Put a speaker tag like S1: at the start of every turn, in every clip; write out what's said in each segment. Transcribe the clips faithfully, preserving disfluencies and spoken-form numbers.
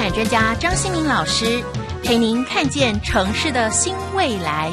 S1: 展专家张新民老师陪您看见城市的新未来。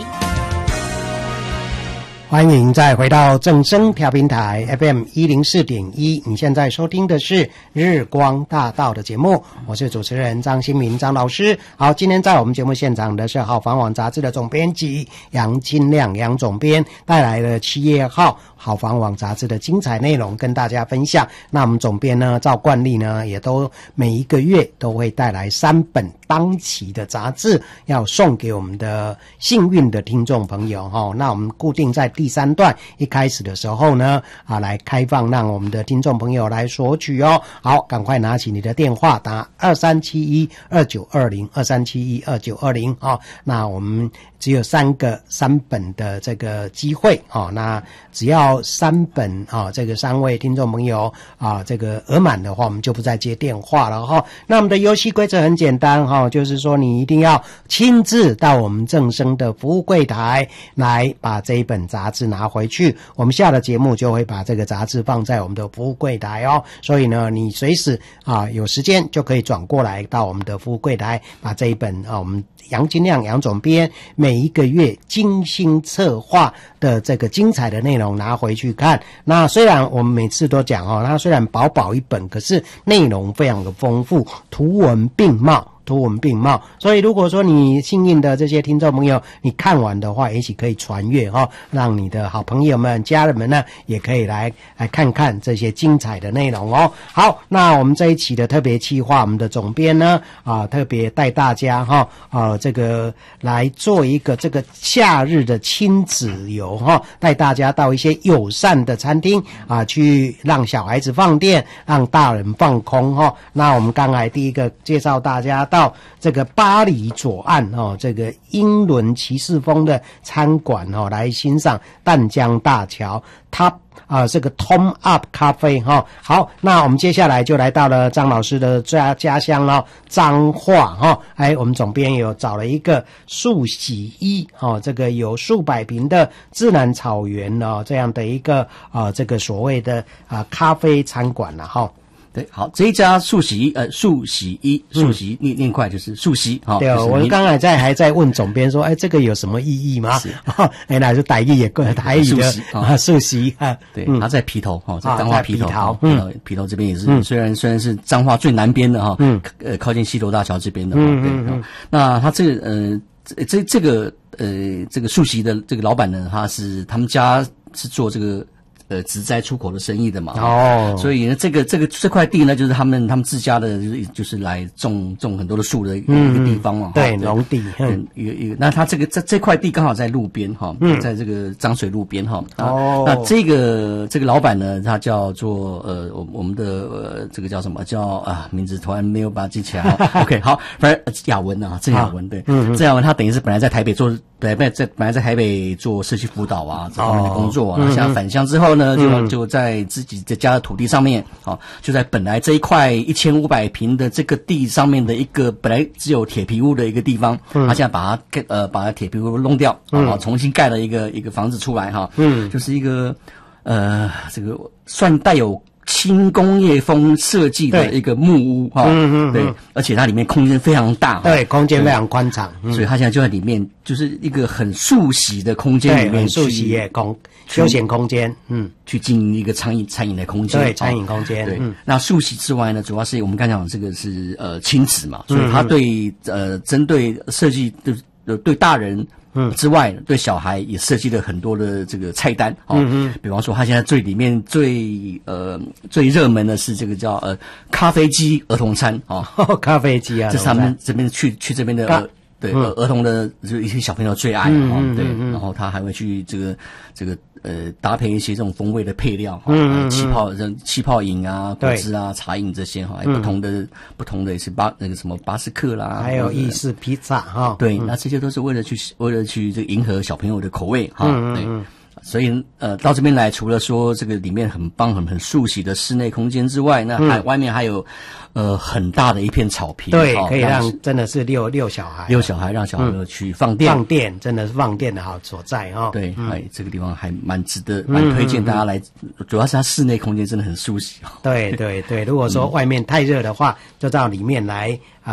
S2: 欢迎再回到正声调频台 F M 一零四点一，你现在收听的是日光大道的节目，我是主持人张新民张老师。好，今天在我们节目现场的是好房网杂志的总编辑杨金亮杨总编，带来了七月号好房网杂志的精彩内容跟大家分享。那我们总编呢，照惯例呢，也都每一个月都会带来三本当期的杂志，要送给我们的幸运的听众朋友哈。那我们固定在第三段一开始的时候呢，啊，来开放让我们的听众朋友来索取哦。好，赶快拿起你的电话，打二三七一二九二零二三七一二九二零哦。那我们只有三个三本的这个机会哦，那只要三本啊、哦，这个三位听众朋友啊，这个额满的话，我们就不再接电话了哈、哦。那我们的游戏规则很简单哈、哦，就是说你一定要亲自到我们正声的服务柜台来把这一本杂志拿回去，我们下了节目就会把这个杂志放在我们的服务柜台哦。所以呢，你随时啊有时间就可以转过来到我们的服务柜台，把这一本啊我们杨金亮杨总编每一个月精心策划的这个精彩的内容拿回去看。那虽然我们每次都讲哦，它虽然薄薄一本，可是内容非常的丰富，图文并茂。图文并茂，所以如果说你幸运的这些听众朋友，你看完的话，也许可以传阅哈、哦，让你的好朋友们、家人们呢，也可以来来看看这些精彩的内容哦。好，那我们这一期的特别企划，我们的总编呢啊，特别带大家哈啊这个来做一个这个夏日的亲子游哈，带大家到一些友善的餐厅啊，去让小孩子放电，让大人放空哈。那我们刚才第一个介绍大家到这个巴黎左岸哦，这个英伦骑士风的餐馆哦，来欣赏淡江大桥 Top 啊、呃，这个 Tom Up 咖啡哈、哦。好，那我们接下来就来到了张老师的家家乡哦，彰化哈、哦。哎，我们总编有找了一个树洗衣哦，这个有数百坪的自然草原哦，这样的一个啊、呃，这个所谓的啊、呃、咖啡餐馆了哈。哦
S3: 对，好，这一家素洗呃素洗衣素洗念念快就是素洗哈。
S2: 对、哦，就是、我刚才在还在问总编说，哎，这个有什么意义吗？哦，原来是台语也过台语的啊，素洗啊。
S3: 对，嗯、他在皮头哈，在彰化皮头，
S2: 啊、
S3: 皮头皮头这边也是，嗯、虽然虽然是彰化最南边的哈，嗯，呃，靠近西螺大桥这边的，嗯对嗯嗯。那他这个呃这这这个呃这个素洗的这个老板呢，他是他们家是做这个。呃，植栽出口的生意的嘛，哦，所以呢，这个这个这块地呢，就是他们他们自家的，就是就是来种种很多的树的一个、嗯、一个地方嘛，
S2: 对，农地，
S3: 嗯，一个一个，那他这个这这块地刚好在路边哈，嗯，在这个漳水路边哈，哦，那这个这个老板呢，他叫做呃，我我们的呃，这个叫什么叫啊，名字突然没有把它记起来，OK， 好，反正雅文啊，郑雅文，对，嗯，郑雅文他等于是本来在台北做，本来在本来在台北做社区辅导啊这方面的工作啊，现在返乡之后呢，就就在自己的家的土地上面，啊，就在本来这一块一千五百坪的这个地上面的一个本来只有铁皮屋的一个地方，他现在把它盖呃把铁皮屋弄掉，啊，重新盖了一个一个房子出来哈，嗯，就是一个呃这个算带有轻工业风设计的一个木屋哈，嗯嗯，对，而且它里面空间非常大，
S2: 对，空间非常宽敞，
S3: 嗯、所以它现在就在里面，就是一个很素洗的空间里面，
S2: 素洗业空休闲空间，嗯，
S3: 去经营一个餐饮餐饮的空间，
S2: 对，餐饮空间，对。
S3: 嗯、那素洗之外呢，主要是我们刚讲这个是呃亲子嘛，所以它对呃针对设计的呃对大人。嗯，之外，对小孩也设计了很多的这个菜单哦。嗯嗯，比方说，他现在最里面最呃最热门的是这个叫呃咖啡机儿童餐哦，
S2: 咖啡机啊，
S3: 这是他们这边去去这边的呃对、嗯、儿童的就一些小朋友最爱哦，嗯、对、嗯，然后他还会去这个这个。呃，搭配一些这种风味的配料，嗯，气泡、气泡饮啊、果汁啊、茶饮这些哈，还有不同的、嗯、不同的也是巴那个什么巴斯克啦，
S2: 还有意式披萨哈，
S3: 对、嗯，那这些都是为了去为了去这个迎合小朋友的口味哈，嗯、对。嗯所以呃，到这边来，除了说这个里面很棒、很很素洗的室内空间之外，那还、嗯、外面还有呃很大的一片草坪，
S2: 对，哦、可以让真的是遛遛小孩，
S3: 遛小孩，让小朋友去放电，
S2: 放电真的是放电的好所在哈、哦。
S3: 对，嗯、哎，这个地方还蛮值得、蛮推荐大家来，嗯、主要是它室内空间真的很舒适。
S2: 对对对，如果说外面太热的话，就到里面来。